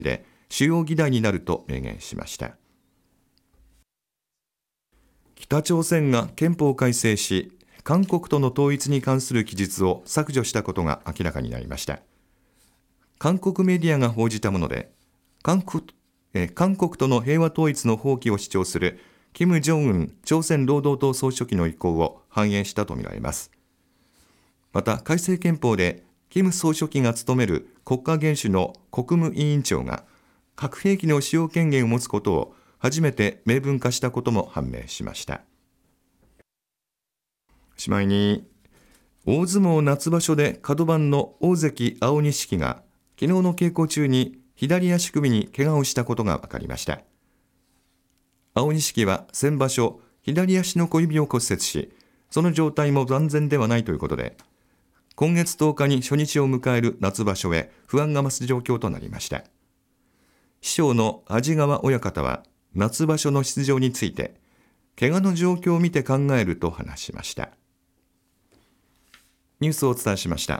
で主要議題になると明言しました。北朝鮮が憲法を改正し、韓国との統一に関する記述を削除したことが明らかになりました。韓国メディアが報じたもので、韓国との平和統一の放棄を主張する金正恩朝鮮労働党総書記の意向を反映したとみられます。また改正憲法で金総書記が務める国家元首の国務委員長が核兵器の使用権限を持つことを初めて明文化したことも判明しました。しまいに、大相撲夏場所で角番の大関青錦が昨日の稽古中に左足首に怪我をしたことが分かりました。青錦は先場所左足の小指を骨折し、その状態も万全ではないということで、今月10日に初日を迎える夏場所へ不安が増す状況となりました。師匠の安治川親方は夏場所の出場について、怪我の状況を見て考えると話しました。ニュースをお伝えしました。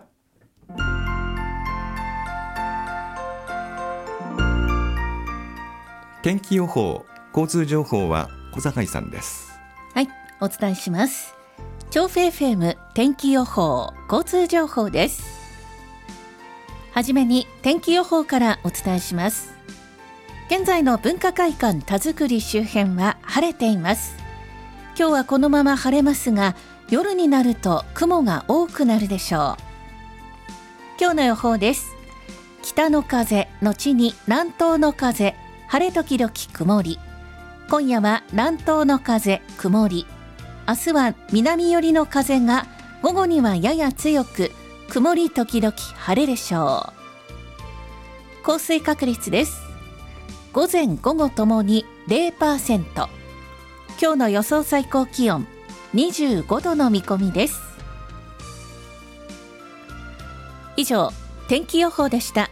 天気予報、交通情報は小坂井さんです。 はい、お伝えします。調布 FM 天気予報、交通情報です。はじめに天気予報からお伝えします。現在の文化会館田作周辺は晴れています。今日はこのまま晴れますが、夜になると雲が多くなるでしょう。今日の予報です。北の風後に南東の風、晴れ時々曇り。今夜は南東の風曇り。明日は南寄りの風が午後にはやや強く、曇り時々晴れでしょう。降水確率です。午前午後ともに 0%。 今日の予想最高気温25度の見込みです。以上、天気予報でした。